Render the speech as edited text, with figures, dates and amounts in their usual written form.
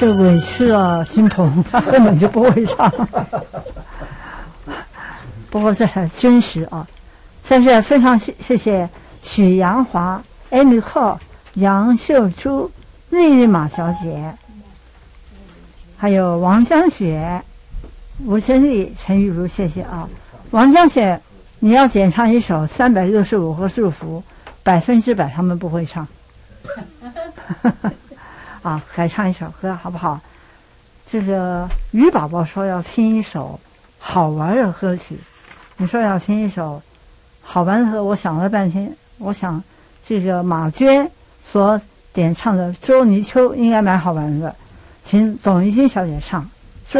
这委屈了金童，他根本就不会唱。不过这才真实啊！在这非常谢谢许阳华、艾米克、杨秀珠、丽丽马小姐，还有王江雪、吴真丽、陈玉茹，谢谢啊！王江雪，你要演唱一首365个祝福，100%他们不会唱。啊，改唱一首歌好不好？这个于宝宝说要听一首好玩的歌曲，你说要听一首好玩的歌，我想了半天，我想这个马娟所点唱的《捉泥鳅》应该蛮好玩的，请董一金小姐唱。